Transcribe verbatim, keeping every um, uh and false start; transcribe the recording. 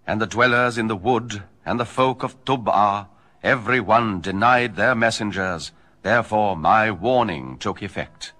And the dwellers in the wood, and the folk of Tub'ah, every one denied their messengers. Therefore my warning took effect.